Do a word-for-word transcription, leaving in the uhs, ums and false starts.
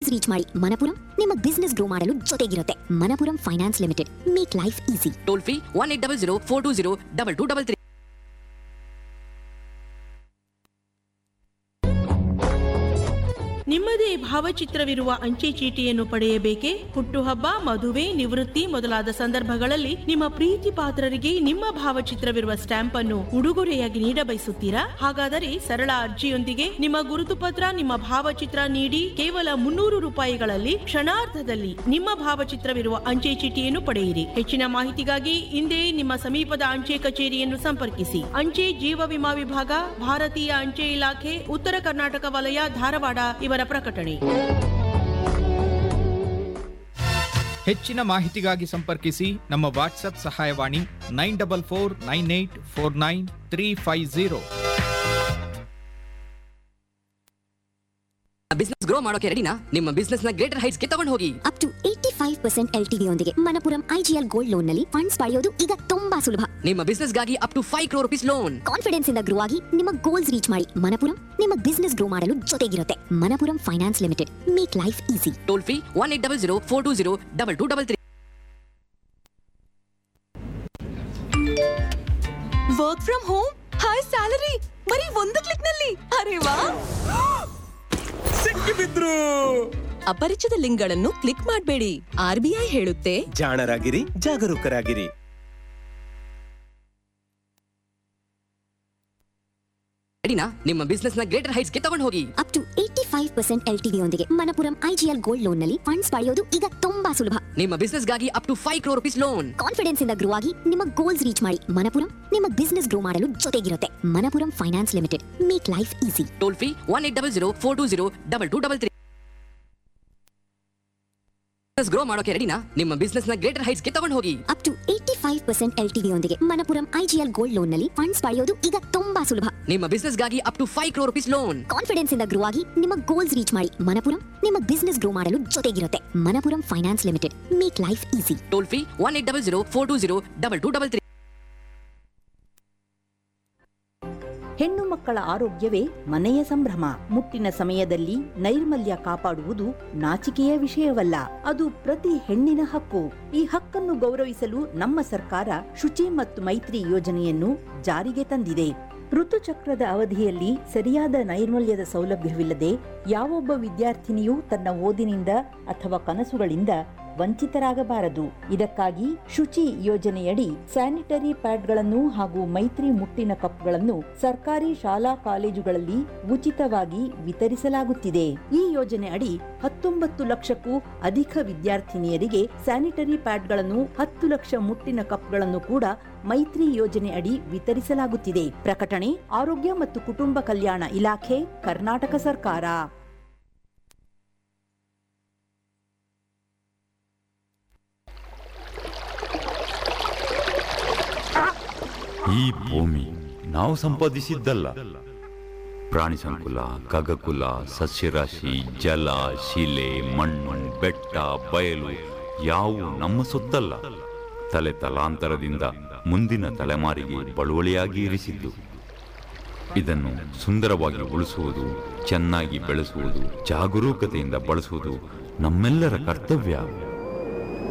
Goals reach ಮಾಡಿ. ಮನಪುರಂ ನಿಮ್ಮ business grow ಮಾಡಲು ಜೊತೆಗಿರುತ್ತೆ. Manappuram finance limited, make life easy. Toll free one eight double zero four two zero double two double three. ನಿಮ್ಮದೇ ಭಾವಚಿತ್ರವಿರುವ ಅಂಚೆ ಚೀಟಿಯನ್ನು ಪಡೆಯಬೇಕೆ? ಹುಟ್ಟುಹಬ್ಬ, ಮದುವೆ, ನಿವೃತ್ತಿ ಮೊದಲಾದ ಸಂದರ್ಭಗಳಲ್ಲಿ ನಿಮ್ಮ ಪ್ರೀತಿ ಪಾತ್ರರಿಗೆ ನಿಮ್ಮ ಭಾವಚಿತ್ರವಿರುವ ಸ್ಟ್ಯಾಂಪ್ ಅನ್ನು ಉಡುಗೊರೆಯಾಗಿ ನೀಡ ಬಯಸುತ್ತೀರಾ? ಹಾಗಾದರೆ ಸರಳ ಅರ್ಜಿಯೊಂದಿಗೆ ನಿಮ್ಮ ಗುರುತು ಪತ್ರ, ನಿಮ್ಮ ಭಾವಚಿತ್ರ ನೀಡಿ ಕೇವಲ ಮುನ್ನೂರು ರೂಪಾಯಿಗಳಲ್ಲಿ ಕ್ಷಣಾರ್ಧದಲ್ಲಿ ನಿಮ್ಮ ಭಾವಚಿತ್ರವಿರುವ ಅಂಚೆ ಚೀಟಿಯನ್ನು ಪಡೆಯಿರಿ. ಹೆಚ್ಚಿನ ಮಾಹಿತಿಗಾಗಿ ಇಂದೇ ನಿಮ್ಮ ಸಮೀಪದ ಅಂಚೆ ಕಚೇರಿಯನ್ನು ಸಂಪರ್ಕಿಸಿ. ಅಂಚೆ ಜೀವ ವಿಮಾ ವಿಭಾಗ, ಭಾರತೀಯ ಅಂಚೆ ಇಲಾಖೆ, ಉತ್ತರ ಕರ್ನಾಟಕ ವಲಯ, ಧಾರವಾಡ ಇವರ ಪ್ರಕಟಣೆ. ಹೆಚ್ಚಿನ ಮಾಹಿತಿಗಾಗಿ ಸಂಪರ್ಕಿಸಿ ನಮ್ಮ ವಾಟ್ಸ್ಆಪ್ ಸಹಾಯವಾಣಿ nine double four nine eight four nine three five zero. Business grow ಮಾಡೋಕೆ ರೆಡಿನಾ? ನಿಮ್ಮ ಬಿಸ್ನೆಸ್ ನ ಗ್ರೇಟರ್ ಹೈಟ್ಸ್ ಗೆ ತಗೊಂಡು ಹೋಗಿ. Up to eighty five percent L T D ಯೊಂದಿಗೆ ಮನಪುರಂ ಐಜಿಎಲ್ ಗೋಲ್ಡ್ ಲೋನ್ ನಲ್ಲಿ ಫಂಡ್ಸ್ ಪಡೆಯೋದು ಈಗ ತುಂಬಾ ಸುಲಭ. ನಿಮ್ಮ ಬಿಸ್ನೆಸ್ ಗಾಗಿ up to five crore rupees loan. Confidence ಇಂದ ಗ್ರೋ ಆಗಿ ನಿಮ್ಮ ಗೋಲ್ಸ್ ರೀಚ್ ಮಾಡಿ. ಮನಪುರಂ ನಿಮ್ಮ ಬಿಸ್ನೆಸ್ ಗ್ರೋ ಮಾಡಲು ಜೊತೆಗಿರುತ್ತೆ. Manappuram finance limited, make life easy. Toll free one eight double zero four two zero double two double three. Work from home, high salary, ಬರೀ ಒಂದು click ನಲ್ಲಿ. ಅರೆ ವಾ, ಸಿಕ್ಕಿಬಿದ್ರು. ಅಪರಿಚಿತ ಲಿಂಕ್ ಗಳನ್ನು ಕ್ಲಿಕ್ ಮಾಡಬೇಡಿ. ಆರ್ ಬಿ ಐ ಹೇಳುತ್ತೆ, ಜಾಣರಾಗಿರಿ, ಜಾಗರೂಕರಾಗಿರಿ. ರೆಡಿನಾ? ನಿಮ್ಮ ಬಿಸ್ನೆಸ್ ನ ಗ್ರೇಟರ್ ಹೈಟ್ಸ್ ಗೆ ತಗೊಂಡು ಹೋಗಿ. Up to eighty five percent L T D ಯೊಂದಿಗೆ ಮನಪುರಂ ಐಜಿಎಲ್ ಗೋಲ್ಡ್ ಲೋನ್ ನಲ್ಲಿ ಫಂಡ್ಸ್ ಪಡೆಯೋದು ಈಗ ತುಂಬಾ ಸುಲಭ. ನಿಮ್ಮ ಬಿಸ್ನೆಸ್ ಗಾಗಿ up to five crore rupees loan. Confidence ಇಂದ ಗ್ರೋ ಆಗಿ ನಿಮ್ಮ ಗೋಲ್ಸ್ ರೀಚ್ ಮಾಡಿ. ಮನಪುರಂ ನಿಮ್ಮ ಬಿಸ್ನೆಸ್ ಗ್ರೋ ಮಾಡಲು ಜೊತೆಗಿರುತ್ತೆ. Manappuram finance limited, make life easy. Toll free one eight double zero four two zero double two double three. Business grow ಮಾಡೋಕೆ ರೆಡಿನಾ? ನಿಮ್ಮ business ನ ಗ್ರೇಟರ್ ಹೈಟ್ಸ್ ಗೆ ತಗೊಂಡು ಹೋಗಿ. Up to eighty five percent L T D ಯೊಂದಿಗೆ Manappuram IGL gold loan ನಲ್ಲಿ funds ಪಡೆಯೋದು ಈಗ ತುಂಬಾ ಸುಲಭ. ನಿಮ್ಮ ಬಿಸ್ನೆಸ್ ಗಾಗಿ up to five crore rupees loan. Confidence ಇಂದ ಗ್ರೋ ಆಗಿ ನಿಮ್ಮ ಗೋಲ್ಸ್ ರೀಚ್ ಮಾಡಿ. ಮನಪುರಂ ನಿಮ್ಮ ಬಿಸ್ನೆಸ್ ಗ್ರೋ ಮಾಡಲು ಜೊತೆಗಿರುತ್ತೆ. Manappuram finance limited, make life easy. Toll free one eight double zero four two zero double two double three. ಹೆಣ್ಣು ಮಕ್ಕಳ ಆರೋಗ್ಯವೇ ಮನೆಯ ಸಂಭ್ರಮ. ಮುಟ್ಟಿನ ಸಮಯದಲ್ಲಿ ನೈರ್ಮಲ್ಯ ಕಾಪಾಡುವುದು ನಾಚಿಕೆಯ ವಿಷಯವಲ್ಲ, ಅದು ಪ್ರತಿ ಹೆಣ್ಣಿನ ಹಕ್ಕು. ಈ ಹಕ್ಕನ್ನು ಗೌರವಿಸಲು ನಮ್ಮ ಸರ್ಕಾರ ಶುಚಿ ಮತ್ತು ಮೈತ್ರಿ ಯೋಜನೆಯನ್ನು ಜಾರಿಗೆ ತಂದಿದೆ. ಋತುಚಕ್ರದ ಅವಧಿಯಲ್ಲಿ ಸರಿಯಾದ ನೈರ್ಮಲ್ಯದ ಸೌಲಭ್ಯವಿಲ್ಲದೆ ಯಾವೊಬ್ಬ ವಿದ್ಯಾರ್ಥಿನಿಯೂ ತನ್ನ ಓದಿನಿಂದ ಅಥವಾ ಕನಸುಗಳಿಂದ ವಂಚಿತರಾಗಬಾರದು. ಇದಕ್ಕಾಗಿ ಶುಚಿ ಯೋಜನೆಯಡಿ ಸ್ಯಾನಿಟರಿ ಪ್ಯಾಡ್ಗಳನ್ನು ಹಾಗೂ ಮೈತ್ರಿ ಮುಟ್ಟಿನ ಕಪ್ಗಳನ್ನು ಸರ್ಕಾರಿ ಶಾಲಾ ಕಾಲೇಜುಗಳಲ್ಲಿ ಉಚಿತವಾಗಿ ವಿತರಿಸಲಾಗುತ್ತಿದೆ. ಈ ಯೋಜನೆ ಅಡಿ ಹತ್ತೊಂಬತ್ತು ಲಕ್ಷಕ್ಕೂ ಅಧಿಕ ವಿದ್ಯಾರ್ಥಿನಿಯರಿಗೆ ಸ್ಯಾನಿಟರಿ ಪ್ಯಾಡ್ಗಳನ್ನು, ಹತ್ತು ಲಕ್ಷ ಮುಟ್ಟಿನ ಕಪ್ಗಳನ್ನು ಕೂಡ ಮೈತ್ರಿ ಯೋಜನೆ ಅಡಿ ವಿತರಿಸಲಾಗುತ್ತಿದೆ. ಪ್ರಕಟಣೆ ಆರೋಗ್ಯ ಮತ್ತು ಕುಟುಂಬ ಕಲ್ಯಾಣ ಇಲಾಖೆ, ಕರ್ನಾಟಕ ಸರ್ಕಾರ. ಈ ಭೂಮಿ ನಾವು ಸಂಪಾದಿಸಿದ್ದಲ್ಲ. ಪ್ರಾಣಿ ಸಂಕುಲ, ಖಗಕುಲ, ಸಸ್ಯರಾಶಿ, ಜಲ, ಶಿಲೆ, ಮಣ್ಣು, ಬೆಟ್ಟ, ಬಯಲು ಯಾವು ನಮ್ಮ ಸೊತ್ತಲ್ಲ. ತಲೆ ತಲಾಂತರದಿಂದ ಮುಂದಿನ ತಲೆಮಾರಿಗೆ ಬಳುವಳಿಯಾಗಿ ಇರಿಸಿದ್ದು. ಇದನ್ನು ಸುಂದರವಾಗಿ ಉಳಿಸುವುದು, ಚೆನ್ನಾಗಿ ಬೆಳೆಸುವುದು, ಜಾಗರೂಕತೆಯಿಂದ ಬಳಸುವುದು ನಮ್ಮೆಲ್ಲರ ಕರ್ತವ್ಯ.